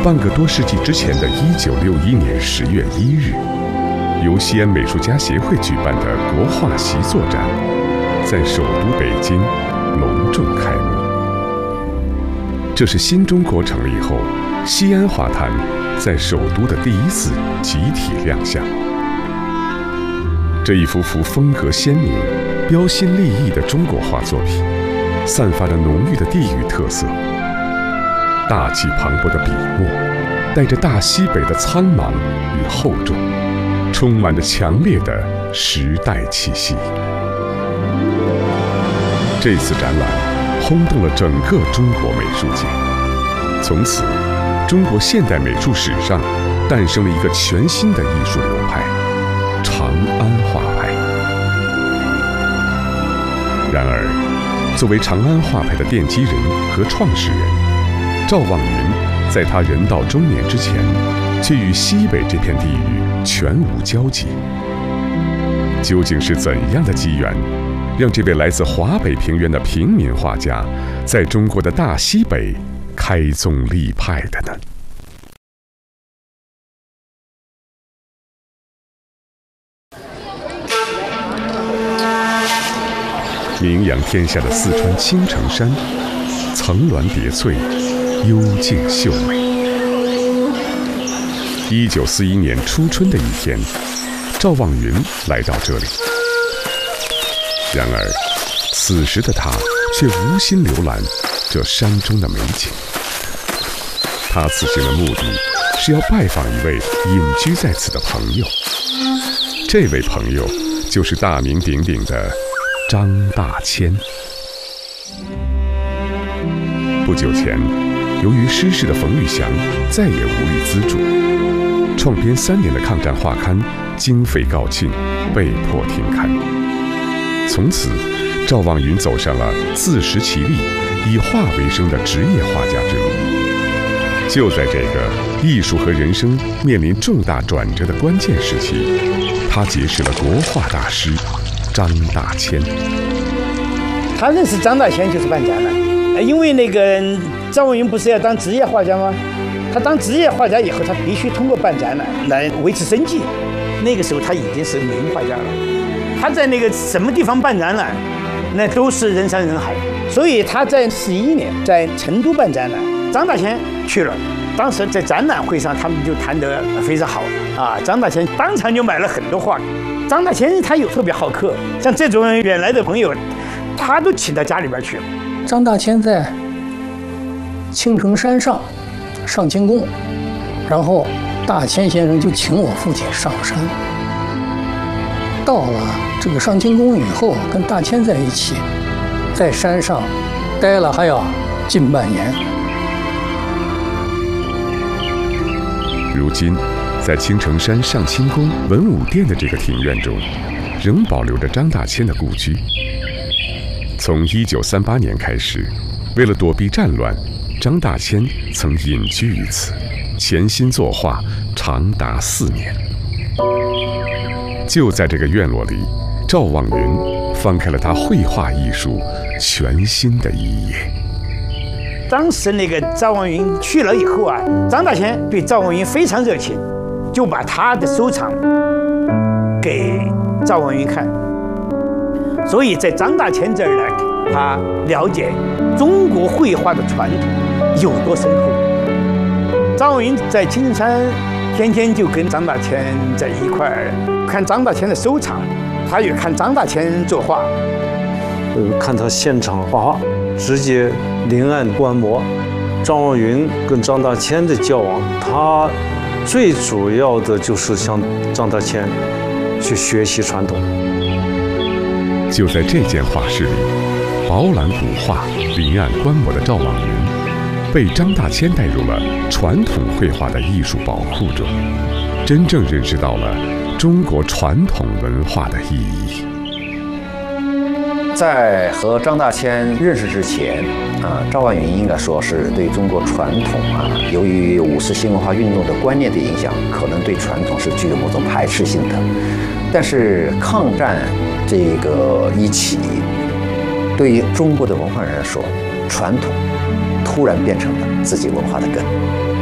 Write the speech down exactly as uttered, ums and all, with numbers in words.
半个多世纪之前的一九六一年十月一日，由西安美术家协会举办的国画习作展，在首都北京隆重开幕。这是新中国成立后，西安画坛在首都的第一次集体亮相。这一幅幅风格鲜明、标新立异的中国画作品，散发着浓郁的地域特色。大气磅礴的笔墨，带着大西北的苍茫与厚重，充满着强烈的时代气息。这次展览轰动了整个中国美术界，从此，中国现代美术史上诞生了一个全新的艺术流派——长安画派。然而，作为长安画派的奠基人和创始人，赵望云在他人到中年之前，却与西北这片地域全无交集。究竟是怎样的机缘，让这位来自华北平原的平民画家，在中国的大西北开宗立派的呢？名扬天下的四川青城山，层峦叠翠，幽静秀美。一九四一年初春的一天，赵望云来到这里。然而，此时的他却无心浏览这山中的美景。他此行的目的是要拜访一位隐居在此的朋友。这位朋友就是大名鼎鼎的张大千。不久前，由于失势的冯玉祥再也无力资助，创编三年的抗战画刊经费告罄，被迫停刊。从此，赵望云走上了自食其力、以画为生的职业画家之路。就在这个艺术和人生面临重大转折的关键时期，他结识了国画大师张大千。 他认识张大千就是办展览，因为那个赵望云不是要当职业画家吗？他当职业画家以后，他必须通过办展览来维持生计。那个时候他已经是名画家了，他在那个什么地方办展览，那都是人山人海。所以他在四一年在成都办展览，张大千去了。当时在展览会上，他们就谈得非常好啊。张大千当场就买了很多画。张大千他有特别好客，像这种远来的朋友，他都请到家里边去了。 张大千在青城山上上清宫，然后大千先生就请我父亲上山。到了这个上清宫以后，跟大千在一起，在山上待了还要近半年。 如今，在青城山上清宫文武殿的这个庭院中，仍保留着张大千的故居。从一九三八年开始，为了躲避战乱，张大千曾隐居于此，潜心作画长达四年。就在这个院落里，赵望云翻开了他绘画艺术全新的一页。 当时那个赵望云去了以后啊，张大千对赵望云非常热情，就把他的收藏给赵望云看。所以在张大千这儿呢，他了解中国绘画的传统有多深厚。赵望云在青城山天天就跟张大千在一块儿看张大千的收藏，他也看张大千作画， 呃，看他现场画画，直接临案观摩。张望云跟张大千的交往，他最主要的就是向张大千去学习传统。 就在这间画室里，饱览古画、临案观摩的赵望云，被张大千带入了传统绘画的艺术宝库中，真正认识到了中国传统文化的意义。 在和张大千认识之前，啊，赵望云应该说是对中国传统啊，由于五四新文化运动的观念的影响，可能对传统是具有某种排斥性的。但是抗战这个一起，对于中国的文化人来说，传统突然变成了自己文化的根。